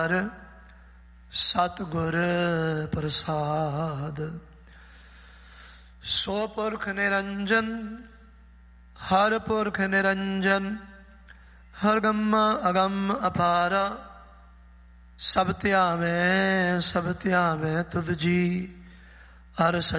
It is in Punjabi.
ਸਤਿਗੁਰ ਪ੍ਰਸਾਦ। ਸੋ ਪੁਰਖ ਨਿਰੰਜਨ ਹਰ ਪੁਰਖ ਨਿਰੰਜਨ, ਹਰ ਗੰਮ ਅਗੰਮ ਅਪਾਰਾ, ਸਭ ਧਿਆਵੈ ਤੁਧ ਜੀ। ਹਰ